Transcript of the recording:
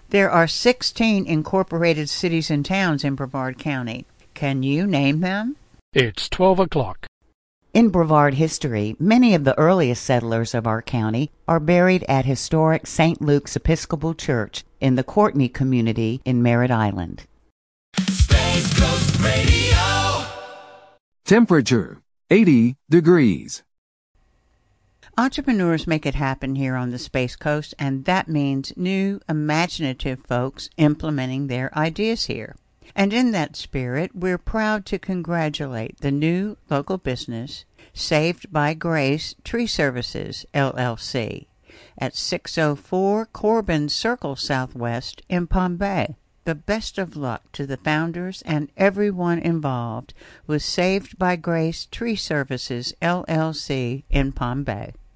There are 16 incorporated cities and towns in Brevard County. Can you name them? It's 12 o'clock. In Brevard history, many of the earliest settlers of our county are buried at historic St. Luke's Episcopal Church in the Courtney community in Merritt Island. Space Coast Radio. Temperature, 80 degrees. Entrepreneurs make it happen here on the Space Coast, and that means new, imaginative folks implementing their ideas here. And in that spirit, we're proud to congratulate the new local business, Saved by Grace Tree Services, LLC, at 604 Corbin Circle Southwest in Palm Bay. The best of luck to the founders and everyone involved with Saved by Grace Tree Services, LLC in Palm Bay.